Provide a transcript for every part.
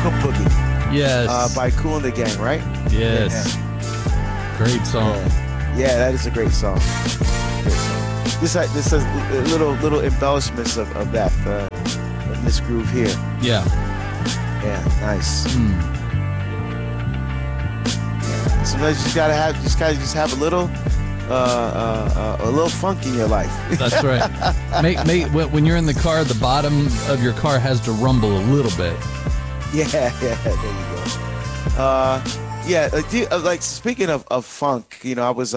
Welcome Boogie. Yes. By Kool and the Gang, right? Yes. Yeah. Great song. Yeah, that is a great song. Great song. This has little embellishments of that in this groove here. Yeah. Yeah, nice. Mm. Yeah. Sometimes you just gotta have a little funk in your life. That's right. When you're in the car, the bottom of your car has to rumble a little bit. Yeah, there you go. Like speaking of funk, I was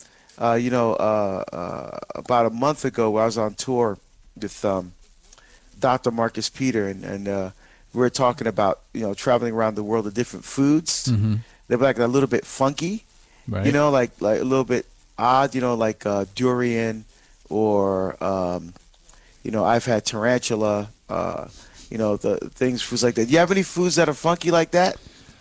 about a month ago where I was on tour with Dr. Marcus Peter, and we were talking about traveling around the world of different foods. Mm-hmm. They were like a little bit funky, right? Like a little bit odd, like durian, or I've had tarantula, the foods like that. Do you have any foods that are funky like that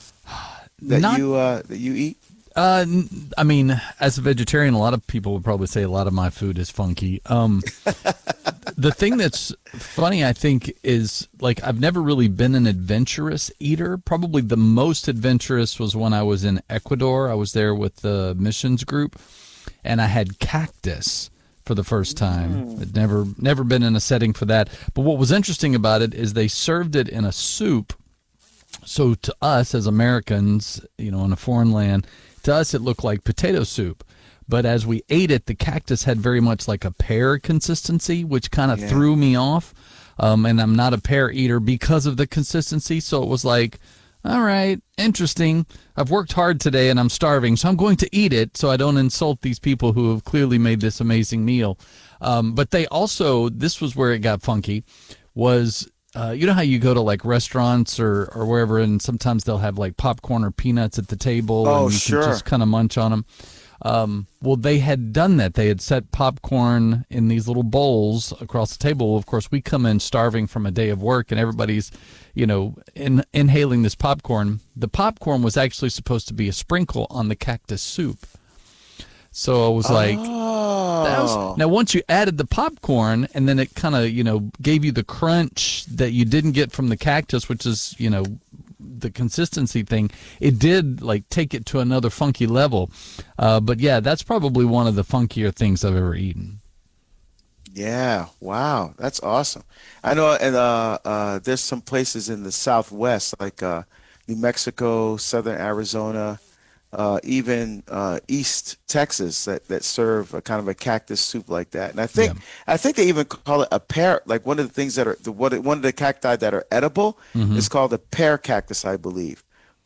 that you eat? I mean, as a vegetarian, a lot of people would probably say a lot of my food is funky. The thing that's funny, I think, is like I've never really been an adventurous eater. Probably the most adventurous was when I was in Ecuador. I was there with the missions group, and I had cactus for the first time. I'd never been in a setting for that. But what was interesting about it is they served it in a soup. So to us as Americans, in a foreign land, to us it looked like potato soup. But as we ate it, the cactus had very much like a pear consistency, which kind of threw me off. And I'm not a pear eater because of the consistency. So it was like, all right, interesting. I've worked hard today and I'm starving, so I'm going to eat it so I don't insult these people who have clearly made this amazing meal. But they also, this was where it got funky, was, you know how you go to like restaurants or wherever, and sometimes they'll have like popcorn or peanuts at the table, and you can just kind of munch on them. Well, they had done that. They had set popcorn in these little bowls across the table. Of course, we come in starving from a day of work, and everybody's, inhaling this popcorn. The popcorn was actually supposed to be a sprinkle on the cactus soup. So I was like, now once you added the popcorn, and then it kind of, gave you the crunch that you didn't get from the cactus, which is, the consistency thing, it did like take it to another funky level. But yeah, that's probably one of the funkier things I've ever eaten. Yeah, wow, that's awesome. I know, and there's some places in the Southwest, like New Mexico, Southern Arizona, even East Texas, that serve a kind of a cactus soup like that. And I think they even call it a pear. Like one of the things that are one of the cacti that are edible is called a pear cactus, I believe.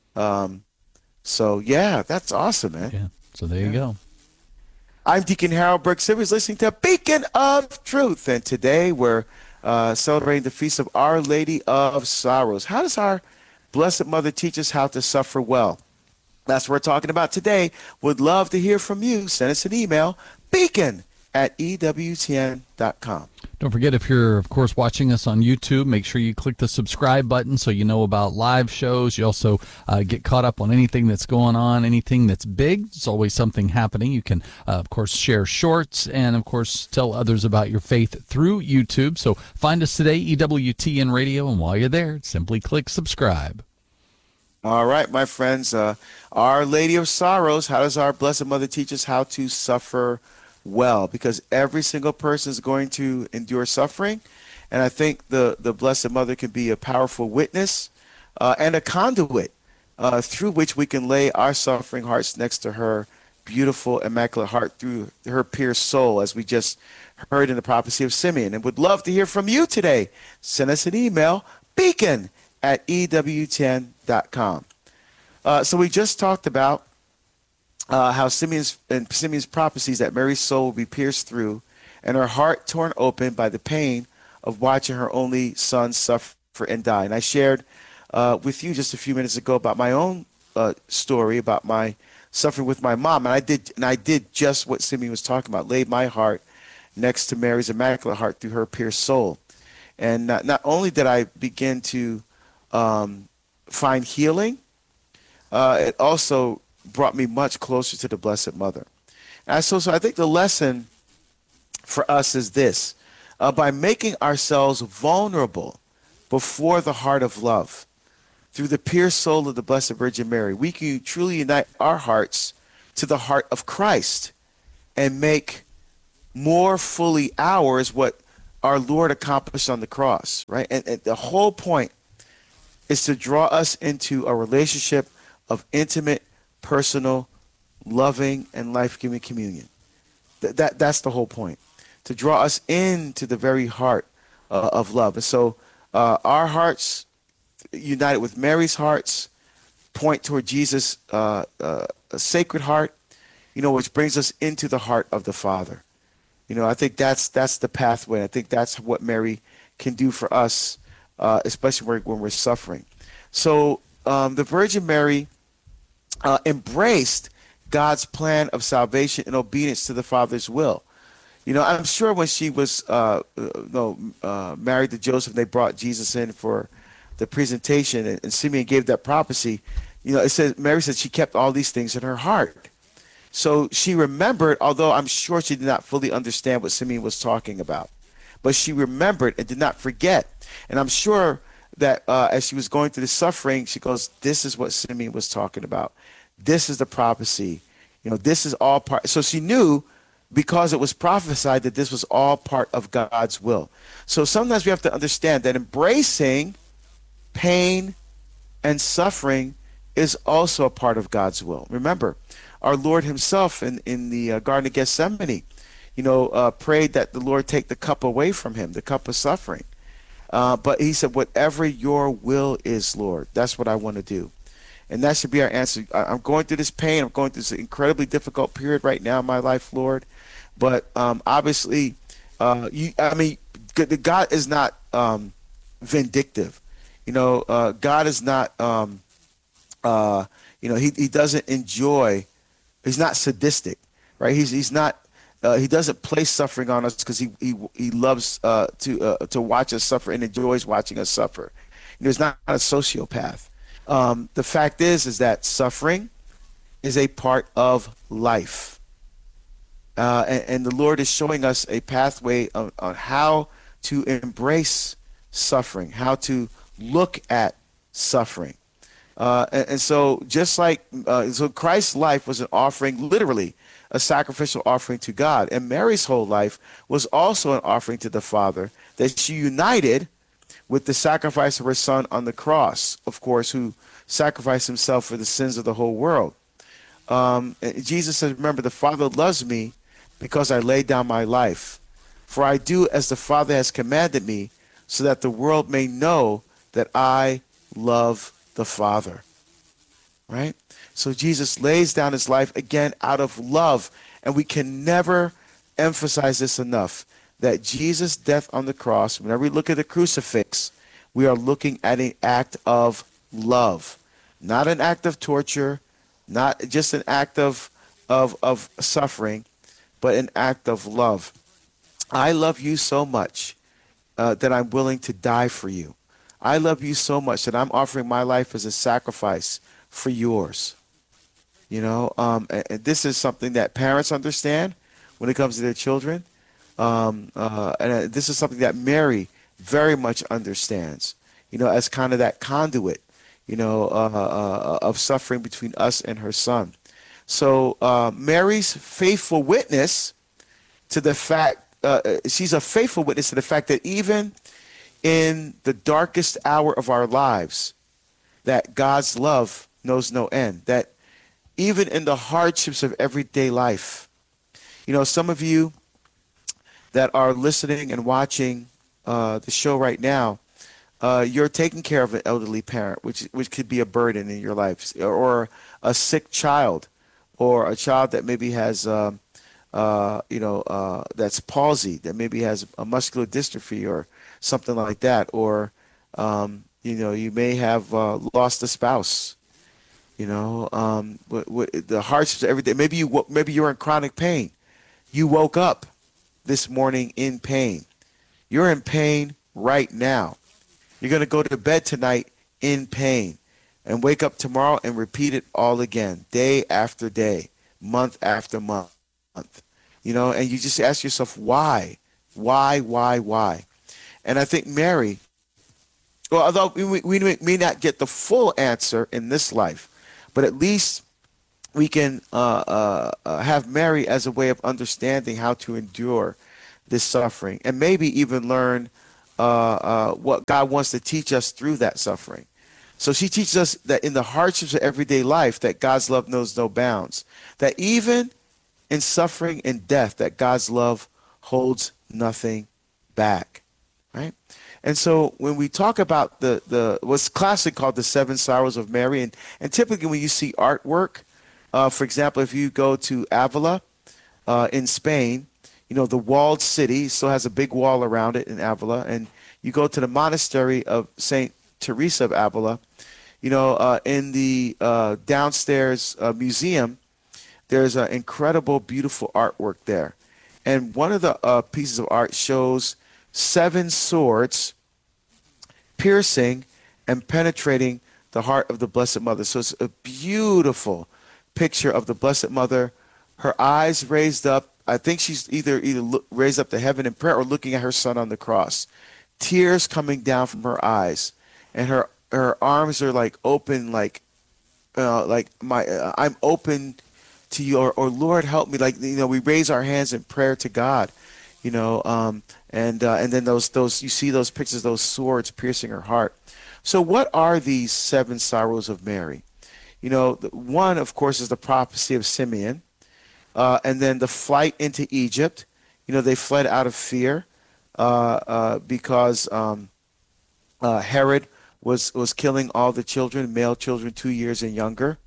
So yeah, that's awesome, man. Yeah. So there you go. I'm Deacon Harold Burke Simmons, listening to Beacon of Truth, and today we're celebrating the feast of Our Lady of Sorrows. How does our Blessed Mother teach us how to suffer well? That's what we're talking about today. Would love to hear from you. Send us an email, beacon@ewtn.com. Don't forget, if you're, of course, watching us on YouTube, make sure you click the subscribe button so you know about live shows. You also get caught up on anything that's going on, anything that's big. There's always something happening. You can, of course, share shorts and, of course, tell others about your faith through YouTube. So find us today, EWTN Radio, and while you're there, simply click subscribe. All right, my friends. Our Lady of Sorrows, how does our Blessed Mother teach us how to suffer well? Because every single person is going to endure suffering. And I think the Blessed Mother can be a powerful witness and a conduit through which we can lay our suffering hearts next to her beautiful, immaculate heart through her pierced soul, as we just heard in the prophecy of Simeon. And would love to hear from you today. Send us an email, beacon@ewtn.com. So we just talked about how Simeon's prophecies that Mary's soul will be pierced through and her heart torn open by the pain of watching her only son suffer and die. And I shared with you just a few minutes ago about my own story about my suffering with my mom, and I did just what Simeon was talking about: laid my heart next to Mary's immaculate heart through her pierced soul. And not only did I begin to find healing, it also brought me much closer to the Blessed Mother. And so I think the lesson for us is this: by making ourselves vulnerable before the heart of love, through the pure soul of the Blessed Virgin Mary, we can truly unite our hearts to the heart of Christ and make more fully ours what our Lord accomplished on the cross, right? And the whole point is to draw us into a relationship of intimate, personal, loving, and life-giving communion. That's the whole point, to draw us into the very heart of love. And so our hearts, united with Mary's hearts, point toward Jesus' sacred heart, which brings us into the heart of the Father. I think that's the pathway. I think that's what Mary can do for us, especially when we're suffering. So the Virgin Mary embraced God's plan of salvation in obedience to the Father's will. I'm sure when she was married to Joseph, they brought Jesus in for the presentation, and Simeon gave that prophecy. It says Mary said she kept all these things in her heart. So she remembered, although I'm sure she did not fully understand what Simeon was talking about, but she remembered and did not forget. And I'm sure that as she was going through the suffering, she goes, this is what Simeon was talking about. This is the prophecy. This is all part. So she knew, because it was prophesied, that this was all part of God's will. So sometimes we have to understand that embracing pain and suffering is also a part of God's will. Remember, our Lord himself in the Garden of Gethsemane, prayed that the Lord take the cup away from him, the cup of suffering. But he said, whatever your will is, Lord, that's what I want to do. And that should be our answer. I'm going through this pain. I'm going through this incredibly difficult period right now in my life, Lord. But obviously, God is not vindictive. God is not, he doesn't enjoy, he's not sadistic, right? He's not, he doesn't place suffering on us because he loves to watch us suffer and enjoys watching us suffer. He's not a sociopath. The fact is that suffering is a part of life. And the Lord is showing us a pathway on how to embrace suffering, how to look at suffering. And so just like, so Christ's life was an offering, literally a sacrificial offering to God. And Mary's whole life was also an offering to the Father that she united with the sacrifice of her son on the cross, of course, who sacrificed himself for the sins of the whole world. Jesus said, remember, the Father loves me because I lay down my life. For I do as the Father has commanded me, so that the world may know that I love the Father. Right? So Jesus lays down his life again out of love. And we can never emphasize this enough, that Jesus' death on the cross, whenever we look at the crucifix, we are looking at an act of love, not an act of torture, not just an act of suffering, but an act of love. I love you so much that I'm willing to die for you. I love you so much that I'm offering my life as a sacrifice for yours. And this is something that parents understand when it comes to their children. And this is something that Mary very much understands, as kind of that conduit, of suffering between us and her son. So Mary's faithful witness to the fact, she's a faithful witness to the fact that even in the darkest hour of our lives, that God's love knows no end, that even in the hardships of everyday life, some of you that are listening and watching the show right now, you're taking care of an elderly parent, which could be a burden in your life, or a sick child, or a child that maybe has, that's palsy, that maybe has a muscular dystrophy or something like that, or you may have lost a spouse. The hardships of every day. Maybe you're in chronic pain. You woke up this morning in pain. You're in pain right now. You're going to go to bed tonight in pain and wake up tomorrow and repeat it all again, day after day, month after month. And you just ask yourself, why? And I think Mary Well, although we may not get the full answer in this life, but at least we can have Mary as a way of understanding how to endure this suffering, and maybe even learn what God wants to teach us through that suffering. So she teaches us that in the hardships of everyday life, that God's love knows no bounds. That even in suffering and death, that God's love holds nothing back. Right? And so when we talk about the what's classically called the Seven Sorrows of Mary, and typically when you see artwork, for example, if you go to Avila in Spain, you know, the walled city still has a big wall around it in Avila, and you go to the monastery of Saint Teresa of Avila, you know, in the downstairs museum, there's an incredible, beautiful artwork there. And one of the pieces of art shows seven swords piercing and penetrating the heart of the Blessed Mother. So it's a beautiful picture of the Blessed Mother, her eyes raised up. I think she's either raised up to heaven in prayer or looking at her son on the cross. Tears coming down from her eyes, and her arms are like open, like my I'm open to you, or Lord help me. Like, you know, we raise our hands in prayer to God, you know, and then those you see those pictures, those swords piercing her heart. So what are these seven sorrows of Mary? You know, one, of course, is the prophecy of Simeon, and then the flight into Egypt. You know, they fled out of fear because Herod was killing all the children, male children 2 years and younger.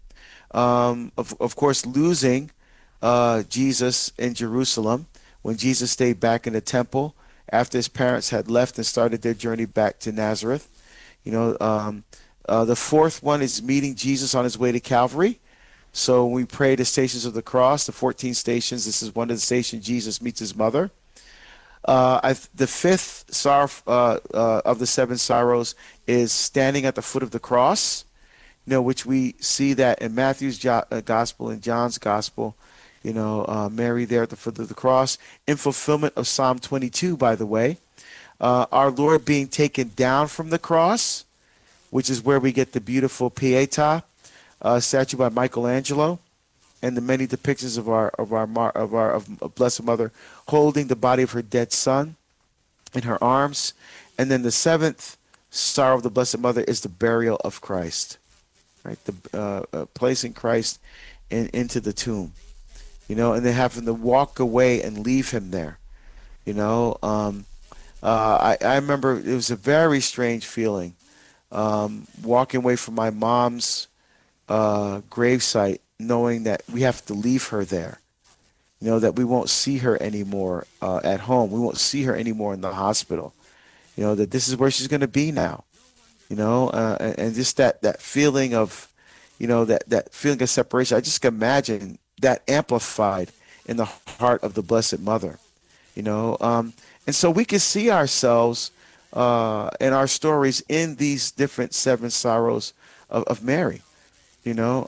Of course, losing Jesus in Jerusalem when Jesus stayed back in the temple after his parents had left and started their journey back to Nazareth. You know, the fourth one is meeting Jesus on his way to Calvary. So when we pray the Stations of the Cross, the 14 stations, this is one of the stations Jesus meets his mother. The fifth sorrow of the seven sorrows is standing at the foot of the cross, you know, which we see that in Matthew's gospel and John's gospel, you know, Mary there at the foot of the cross, in fulfillment of Psalm 22, by the way. Our Lord being taken down from the cross, which is where we get the beautiful Pietà statue by Michelangelo, and the many depictions of Blessed Mother holding the body of her dead son in her arms. And then the seventh sorrow of the Blessed Mother is the burial of Christ, right? The placing Christ into the tomb, you know, and then having to walk away and leave him there, you know. I remember it was a very strange feeling, walking away from my mom's gravesite, knowing that we have to leave her there, you know, that we won't see her anymore at home. We won't see her anymore in the hospital, you know, that this is where she's going to be now, you know, and just that feeling of, you know, that feeling of separation. I just can imagine that amplified in the heart of the Blessed Mother, you know. And so we can see ourselves in our stories in these different seven sorrows of Mary, you know.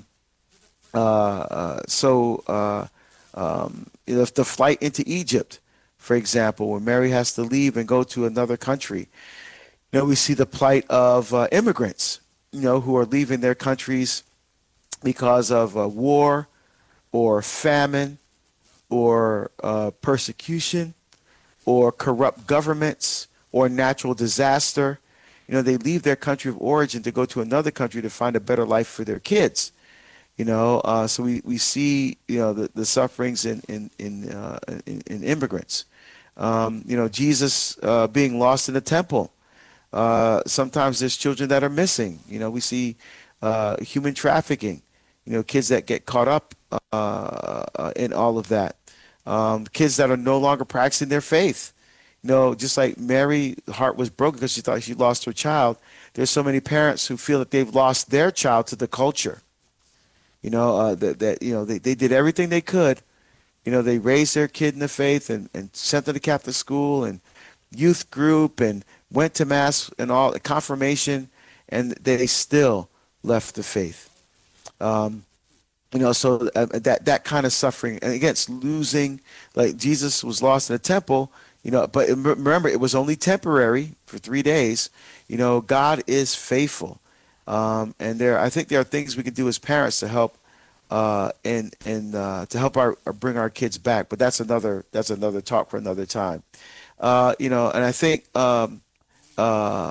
You know, if the flight into Egypt, for example, when Mary has to leave and go to another country, you know, we see the plight of immigrants, you know, who are leaving their countries because of war or famine or persecution or corrupt governments or natural disaster. You know, they leave their country of origin to go to another country to find a better life for their kids. You know, so we see, you know, the sufferings in immigrants. You know, Jesus being lost in the temple. Sometimes there's children that are missing. You know, we see human trafficking. You know, kids that get caught up in all of that. Kids that are no longer practicing their faith. You know, just like Mary, the heart was broken because she thought she lost her child. There's so many parents who feel that they've lost their child to the culture. You know, that you know, they did everything they could. You know, they raised their kid in the faith and sent them to Catholic school and youth group and went to mass and all confirmation, and they still left the faith. You know, so that kind of suffering, and again, it's losing. Like Jesus was lost in the temple. But remember, it was only temporary for 3 days. God is faithful. And I think there are things we can do as parents to help, and to help bring our kids back. But that's another talk for another time. And I think,